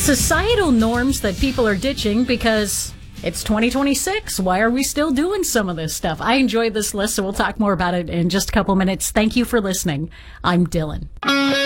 Societal norms that people are ditching because it's 2026. Why are we still doing some of this stuff? I enjoyed this list, so we'll talk more about it in just a couple minutes. Thank you for listening. I'm Dylan.